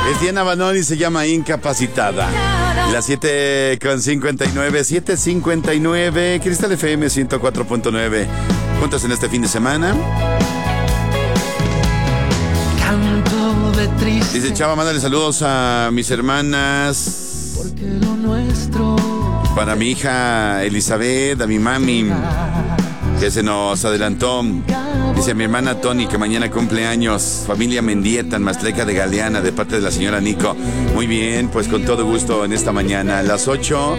Es Diana Banón y se llama Incapacitada. Las 7:59, 7:59, Cristal FM 104.9. Juntos en este fin de semana. Canto de triste. Dice Chava, mándale saludos a mis hermanas. Porque lo nuestro. Para mi hija Elizabeth, a mi mami, que se nos adelantó. Dice mi hermana Tony, que mañana cumple años. Familia Mendieta, en Mastleca de Galeana, de parte de la señora Nico. Muy bien, pues con todo gusto en esta mañana, las 8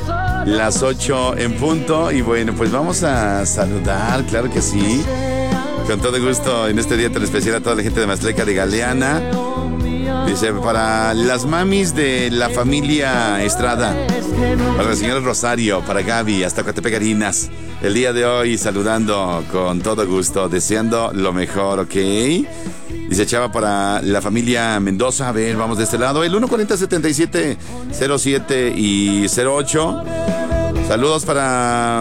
en punto. Y bueno, pues vamos a saludar, claro que sí. Con todo gusto en este día tan especial a toda la gente de Mastleca de Galeana. Dice, para las mamis de la familia Estrada, para la señora Rosario, para Gaby, hasta Coatepec Harinas. El día de hoy saludando con todo gusto, deseando lo mejor, ¿ok? Dice Chava, para la familia Mendoza. A ver, vamos de este lado. El 140-7707 y 08. Saludos para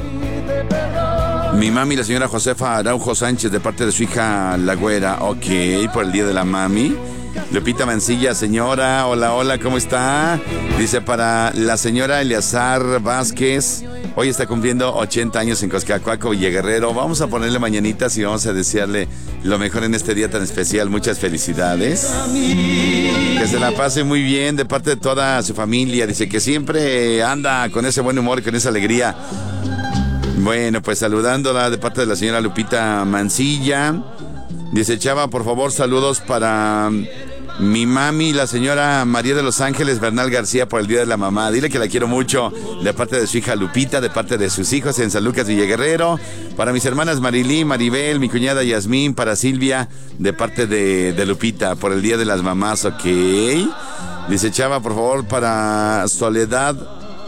mi mami, la señora Josefa Araujo Sánchez, de parte de su hija La Güera. Ok, por el día de la mami. Lupita Mancilla, señora, hola, ¿cómo está? Dice, para la señora Eleazar Vázquez, hoy está cumpliendo 80 años en Coscacuaco, Villaguerrero. Vamos a ponerle mañanitas y vamos a desearle lo mejor en este día tan especial. Muchas felicidades. Que se la pase muy bien de parte de toda su familia. Dice que siempre anda con ese buen humor, con esa alegría. Bueno, pues saludándola de parte de la señora Lupita Mancilla. Dice Chava, por favor, saludos para mi mami, la señora María de los Ángeles Bernal García, por el día de la mamá. Dile que la quiero mucho, de parte de su hija Lupita, de parte de sus hijos en San Lucas Villaguerrero. Para mis hermanas Marilí, Maribel, mi cuñada Yasmín, para Silvia, de parte de Lupita, por el día de las mamás, ok. Dice Chava, por favor, para Soledad.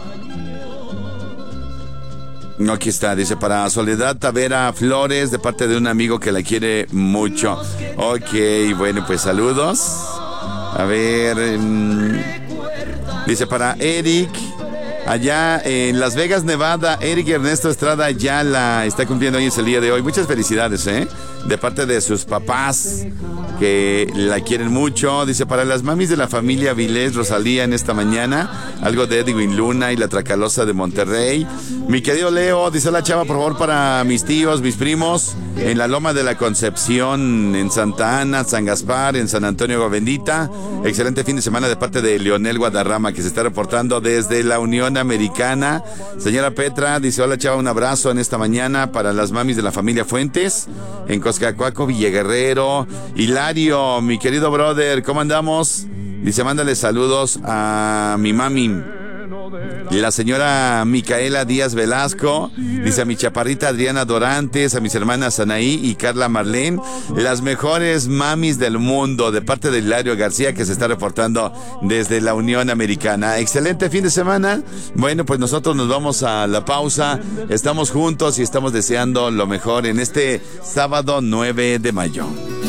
No, aquí está, dice, para Soledad Tavera Flores, de parte de un amigo que la quiere mucho. Ok, bueno, pues saludos. A ver, dice para Eric, allá en Las Vegas, Nevada, Eric Ernesto Estrada Ayala, está cumpliendo años el día de hoy. Muchas felicidades, de parte de sus papás, que la quieren mucho. Dice, para las mamis de la familia Vilés Rosalía en esta mañana, algo de Edwin Luna y la Tracalosa de Monterrey. Mi querido Leo, dice la Chava, por favor, para mis tíos, mis primos, en la Loma de la Concepción, en Santa Ana, San Gaspar, en San Antonio Bendita. Excelente fin de semana de parte de Leonel Guadarrama, que se está reportando desde la Unión Americana. Señora Petra, dice, hola Chava, un abrazo en esta mañana para las mamis de la familia Fuentes, en Coscacuaco, Villaguerrero. Hilario, mi querido brother, ¿cómo andamos? Dice, mándale saludos a mi mami, la señora Micaela Díaz Velasco. Dice, a mi chaparrita Adriana Dorantes, a mis hermanas Anaí y Carla Marlene, las mejores mamis del mundo, de parte de Hilario García, que se está reportando desde la Unión Americana. Excelente fin de semana. Bueno, pues nosotros nos vamos a la pausa. Estamos juntos y estamos deseando lo mejor en este sábado 9 de mayo.